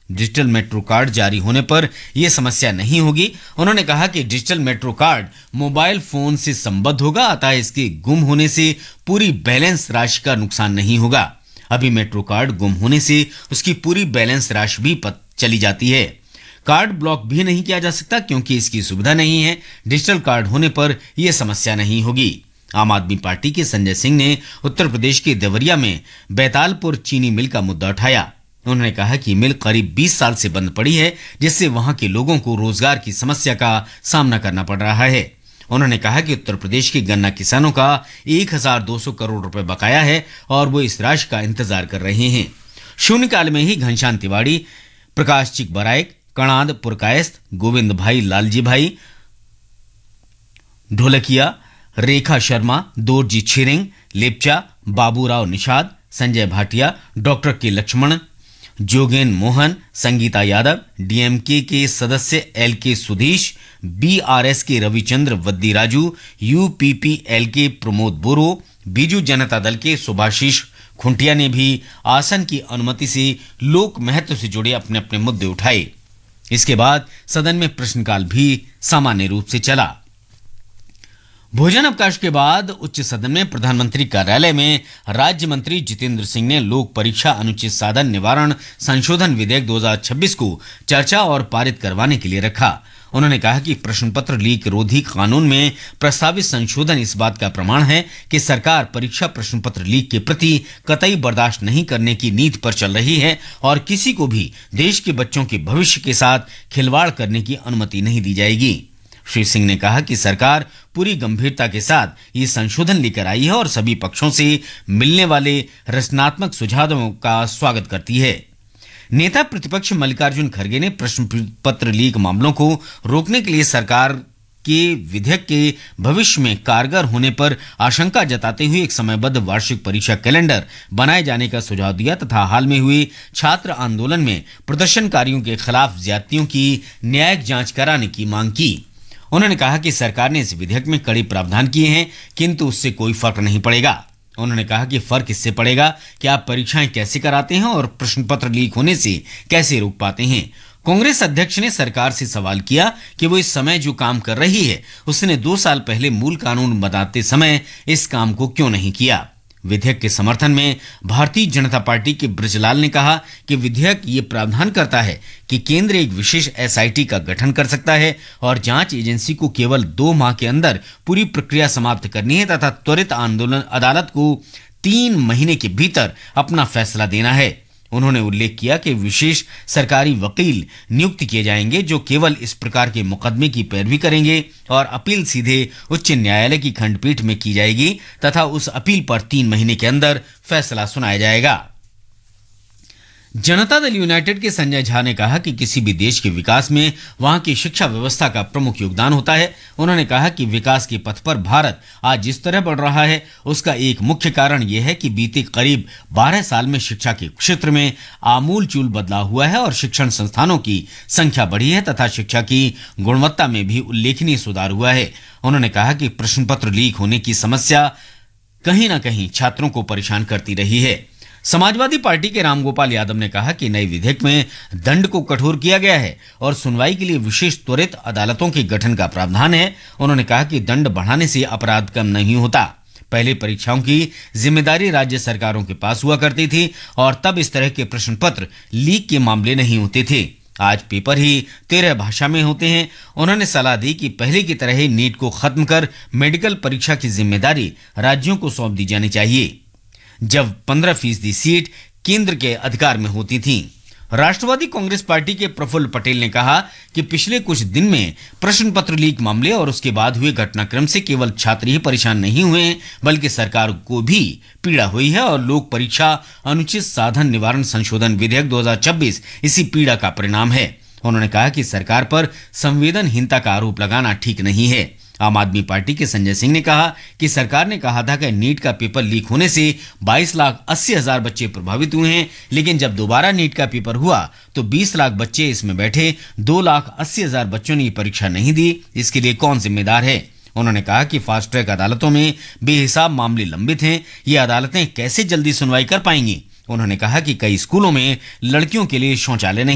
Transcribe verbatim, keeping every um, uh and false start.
Digital metro card जारी होने पर यह समस्या नहीं होगी। उन्होंने कहा कि digital metro card mobile phone से संबद्ध होगा, अतः इसके गुम होने से पूरी बैलेंस राशि का नुकसान नहीं होगा। अभी मेट्रो कार्ड गुम होने से उसकी पूरी बैलेंस राशि भी चली जाती है। कार्ड ब्लॉक भी नहीं किया जा सकता क्योंकि इसकी सुविधा नहीं है। डिजिटल कार्ड होने पर यह समस्या नहीं होगी। आम आदमी पार्टी के संजय सिंह ने उत्तर प्रदेश के देवरिया में बैतालपुर चीनी मिल का मुद्दा उठाया। उन्होंने कहा कि मिल करीब बीस साल से बंद पड़ी है, जिससे वहां के लोगों को रोजगार की समस्या का सामना करना पड़ रहा है। उन्होंने कहा कि उत्तर प्रदेश के गन्ना किसानों का एक हज़ार दो सौ करोड़ रुपए बकाया है और वो इस राशि का इंतजार कर रहे हैं। शून्यकाल में ही घनश्याम तिवाड़ी, प्रकाश चिकबराइक, कणाद पुरकायस्थ, गोविंद भाई लालजी भाई ढोलकिया, रेखा शर्मा, दोरजी छिरिंग, लेप्चा, बाबूराव निषाद, संजय भाटिया, डॉक्टर के लक्ष्मण, जोगेन मोहन, संगीता यादव, डीएमके के सदस्य एल के सुधीश, बीआरएस के रविचंद्र वद्दीराजू, यूपीपीएल के प्रमोद बोरो, बीजू जनता दल के सुभाषीष खुंटिया ने भी आसन की अनुमति से लोक महत्व से जुड़े अपने अपने मुद्दे उठाए। इसके बाद सदन में प्रश्नकाल भी सामान्य रूप से चला। भोजन अवकाश के बाद उच्च सदन में प्रधानमंत्री कार्यालय में राज्य मंत्री जितेंद्र सिंह ने लोक परीक्षा अनुचित साधन निवारण संशोधन विधेयक दो हज़ार छब्बीस को चर्चा और पारित करवाने के लिए रखा। उन्होंने कहा कि प्रश्न पत्र लीक रोधी कानून में प्रस्तावित संशोधन इस बात का प्रमाण है कि सरकार परीक्षा प्रश्न पत्र लीक के प्रति कतई बर्दाश्त नहीं करने की नीति पर चल रही है और किसी को भी देश के बच्चों के भविष्य के साथ खिलवाड़ करने की अनुमति नहीं दी जाएगी। श्री सिंह ने कहा कि सरकार पूरी गंभीरता के साथ ये संशोधन लेकर आई है और सभी पक्षों से मिलने वाले रचनात्मक सुझावों का स्वागत करती है। नेता प्रतिपक्ष मल्लिकार्जुन खड़गे ने प्रश्न पत्र लीक मामलों को रोकने के लिए सरकार के विधेयक के भविष्य में कारगर होने पर आशंका जताते हुए एक समयबद्ध वार्षिक परीक्षा कैलेंडर बनाए जाने का सुझाव दिया तथा हाल में हुए छात्र आंदोलन में प्रदर्शनकारियों के खिलाफ ज्यादतियों की न्यायिक जांच कराने की मांग की। उन्होंने कहा कि सरकार ने इस विधेयक में कड़े प्रावधान किए हैं, किंतु उससे कोई फर्क नहीं पड़ेगा। उन्होंने कहा कि फर्क इससे पड़ेगा कि आप परीक्षाएं कैसे कराते हैं और प्रश्न पत्र लीक होने से कैसे रोक पाते हैं। कांग्रेस अध्यक्ष ने सरकार से सवाल किया कि वो इस समय जो काम कर रही है उसने दो साल पहले मूल कानून बनाते समय इस काम को क्यों नहीं किया। विधेयक के समर्थन में भारतीय जनता पार्टी के ब्रजलाल ने कहा कि विधेयक ये प्रावधान करता है कि केंद्र एक विशेष एसआईटी का गठन कर सकता है और जांच एजेंसी को केवल दो माह के अंदर पूरी प्रक्रिया समाप्त करनी है तथा त्वरित आंदोलन अदालत को तीन महीने के भीतर अपना फैसला देना है। उन्होंने उल्लेख किया कि विशेष सरकारी वकील नियुक्त किए जाएंगे जो केवल इस प्रकार के मुकदमे की पैरवी करेंगे और अपील सीधे उच्च न्यायालय की खंडपीठ में की जाएगी तथा उस अपील पर तीन महीने के अंदर फैसला सुनाया जाएगा। जनता दल यूनाइटेड के संजय झा ने कहा कि किसी भी देश के विकास में वहां की शिक्षा व्यवस्था का प्रमुख योगदान होता है। उन्होंने कहा कि विकास के पथ पर भारत आज जिस तरह बढ़ रहा है उसका एक मुख्य कारण यह है कि बीते करीब बारह साल में शिक्षा के क्षेत्र में आमूलचूल बदलाव हुआ है और शिक्षण संस्थानों की संख्या बढ़ी है तथा शिक्षा की गुणवत्ता में भी उल्लेखनीय सुधार हुआ है। उन्होंने कहा कि प्रश्न पत्र लीक होने की समस्या कहीं न कहीं छात्रों को परेशान करती रही है। समाजवादी पार्टी के रामगोपाल यादव ने कहा कि नए विधेयक में दंड को कठोर किया गया है और सुनवाई के लिए विशेष त्वरित अदालतों के गठन का प्रावधान है। उन्होंने कहा कि दंड बढ़ाने से अपराध कम नहीं होता। पहले परीक्षाओं की जिम्मेदारी राज्य सरकारों के पास हुआ करती थी और तब इस तरह के प्रश्न पत्र लीक के मामले नहीं होते थे। आज पेपर ही तेरह भाषा में होते हैं। उन्होंने सलाह दी कि पहले की तरह ही नीट को खत्म कर मेडिकल परीक्षा की जिम्मेदारी राज्यों को सौंप दी जानी चाहिए, जब पंद्रह फीसदी सीट केंद्र के अधिकार में होती थी। राष्ट्रवादी कांग्रेस पार्टी के प्रफुल्ल पटेल ने कहा कि पिछले कुछ दिन में प्रश्न पत्र लीक मामले और उसके बाद हुए घटनाक्रम से केवल छात्र ही परेशान नहीं हुए हैं बल्कि सरकार को भी पीड़ा हुई है और लोक परीक्षा अनुचित साधन निवारण संशोधन विधेयक दो हज़ार छब्बीस इसी पीड़ा का परिणाम है। उन्होंने कहा कि सरकार पर संवेदनहीनता का आरोप लगाना ठीक नहीं है। आम आदमी पार्टी के संजय सिंह ने कहा कि सरकार ने कहा था कि नीट का पेपर लीक होने से बाईस लाख अस्सी हजार बच्चे प्रभावित हुए हैं, लेकिन जब दोबारा नीट का पेपर हुआ तो बीस लाख बच्चे इसमें बैठे, दो लाख अस्सी हजार बच्चों ने परीक्षा नहीं दी। इसके लिए कौन जिम्मेदार है? उन्होंने कहा कि फास्ट ट्रैक अदालतों में बेहिसाब मामले लंबित हैं, ये अदालतें कैसे जल्दी सुनवाई कर पाएंगी। उन्होंने कहा कि कई स्कूलों में लड़कियों के लिए शौचालय नहीं